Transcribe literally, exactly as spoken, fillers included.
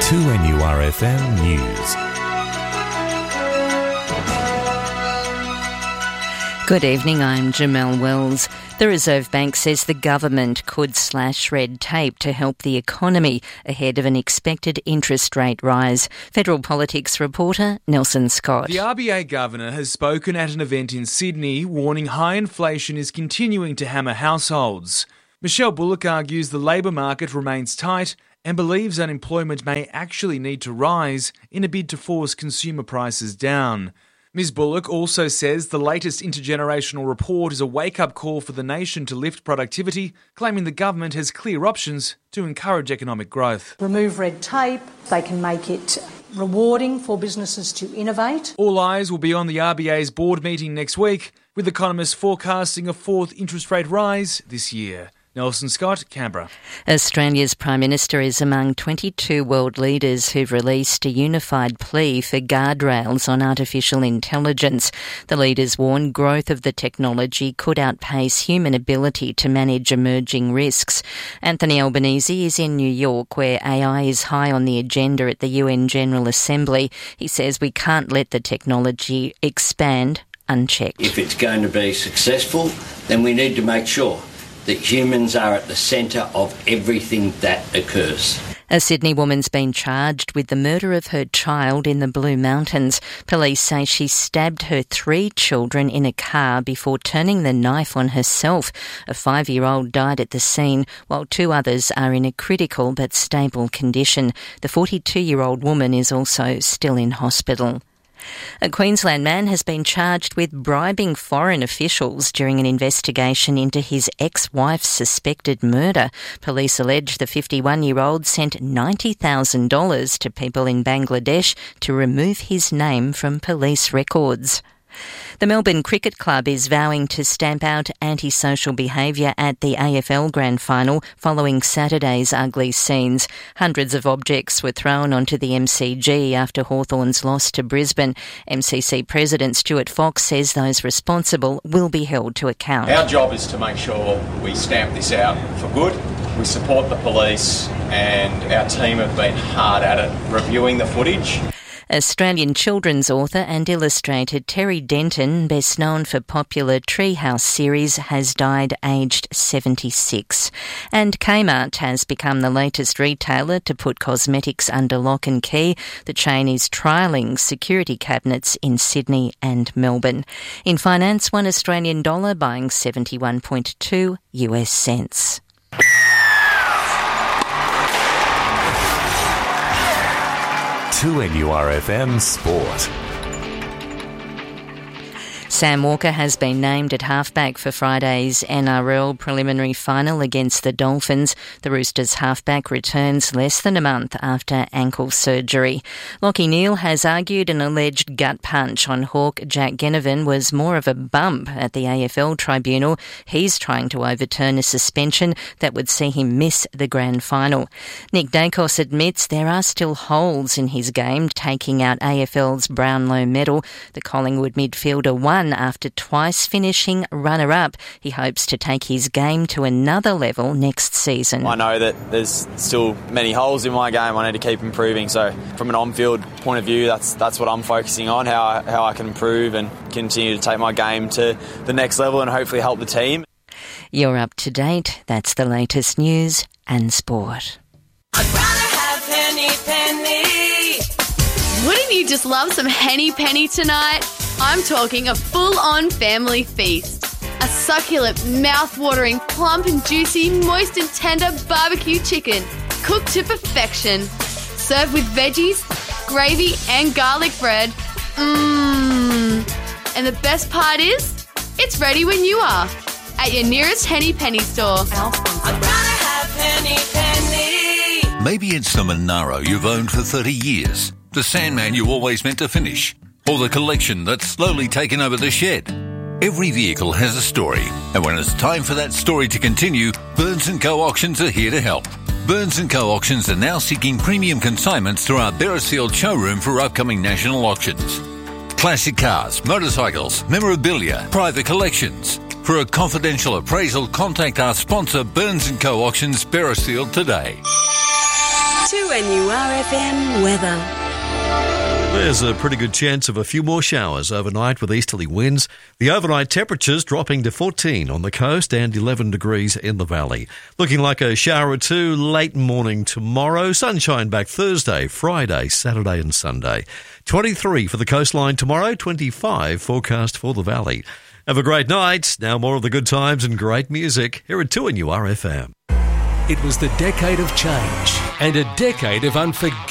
two N U R F M News. Good evening, I'm Jamelle Wells. The Reserve Bank says the government could slash red tape to help the economy ahead of an expected interest rate rise. Federal Politics reporter Nelson Scott. The R B A Governor has spoken at an event in Sydney, warning high inflation is continuing to hammer households. Michelle Bullock argues the labour market remains tight and believes unemployment may actually need to rise in a bid to force consumer prices down. Miz Bullock also says the latest intergenerational report is a wake-up call for the nation to lift productivity, claiming the government has clear options to encourage economic growth. Remove red tape, they can make it rewarding for businesses to innovate. All eyes will be on the R B A's board meeting next week, with economists forecasting a fourth interest rate rise this year. Nelson Scott, Canberra. Australia's Prime Minister is among twenty-two world leaders who've released a unified plea for guardrails on artificial intelligence. The leaders warn growth of the technology could outpace human ability to manage emerging risks. Anthony Albanese is in New York, where A I is high on the agenda at the U N General Assembly. He says we can't let the technology expand unchecked. If it's going to be successful, then we need to make sure that humans are at the centre of everything that occurs. A Sydney woman's been charged with the murder of her child in the Blue Mountains. Police say she stabbed her three children in a car before turning the knife on herself. A five-year-old died at the scene, while two others are in a critical but stable condition. The forty-two-year-old woman is also still in hospital. A Queensland man has been charged with bribing foreign officials during an investigation into his ex-wife's suspected murder. Police allege the fifty-one-year-old sent ninety thousand dollars to people in Bangladesh to remove his name from police records. The Melbourne Cricket Club is vowing to stamp out antisocial behaviour at the A F L Grand Final following Saturday's ugly scenes. Hundreds of objects were thrown onto the M C G after Hawthorn's loss to Brisbane. M C C President Stuart Fox says those responsible will be held to account. Our job is to make sure we stamp this out for good. We support the police and our team have been hard at it reviewing the footage. Australian children's author and illustrator Terry Denton, best known for popular Treehouse series, has died aged seventy-six. And Kmart has become the latest retailer to put cosmetics under lock and key. The chain is trialling security cabinets in Sydney and Melbourne. In finance, one Australian dollar buying seventy-one point two U S cents. two N U R F M Sport. Sam Walker has been named at halfback for Friday's N R L preliminary final against the Dolphins. The Roosters halfback returns less than a month after ankle surgery. Lachie Neale has argued an alleged gut punch on Hawk Jack Ginnivan was more of a bump at the A F L tribunal. He's trying to overturn a suspension that would see him miss the grand final. Nick Dacos admits there are still holes in his game, taking out A F L's Brownlow medal. The Collingwood midfielder won after twice finishing runner-up. He hopes to take his game to another level next season. I know that there's still many holes in my game. I need to keep improving. So from an on-field point of view, that's that's what I'm focusing on, how I, how I can improve and continue to take my game to the next level and hopefully help the team. You're up to date. That's the latest news and sport. I'd rather have Henny Penny. Wouldn't you just love some Henny Penny tonight? I'm talking a full-on family feast. A succulent, mouth-watering, plump and juicy, moist and tender barbecue chicken, cooked to perfection. Served with veggies, gravy and garlic bread. Mmm. And the best part is, it's ready when you are. At your nearest Henny Penny store. I'd rather have Henny Penny. Maybe it's the Monaro you've owned for thirty years. The Sandman you always meant to finish. Or the collection that's slowly taken over the shed. Every vehicle has a story, and when it's time for that story to continue, Burns and Co Auctions are here to help. Burns and Co Auctions are now seeking premium consignments through our Beresfield showroom for upcoming national auctions. Classic cars, motorcycles, memorabilia, private collections. For a confidential appraisal, contact our sponsor Burns and Co Auctions Beresfield today. two N U R F M weather. There's a pretty good chance of a few more showers overnight with easterly winds. The overnight temperatures dropping to fourteen on the coast and eleven degrees in the valley. Looking like a shower or two late morning tomorrow. Sunshine back Thursday, Friday, Saturday and Sunday. twenty-three for the coastline tomorrow, twenty-five forecast for the valley. Have a great night. Now more of the good times and great music here at two N U R F M. It was the decade of change and a decade of unforgettable